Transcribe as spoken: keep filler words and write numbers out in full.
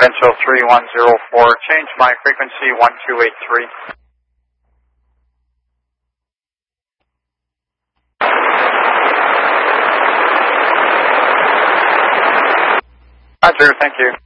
Potential three one zero four, change my frequency one two eight three. Roger, thank you.